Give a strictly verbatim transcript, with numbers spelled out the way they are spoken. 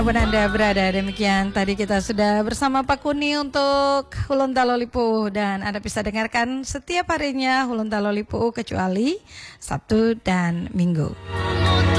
Walaupun Anda berada demikian, tadi kita sudah bersama Pak Kuni untuk Hulun Talolipu dan Anda bisa dengarkan setiap harinya Hulun Talolipu kecuali Sabtu dan Minggu.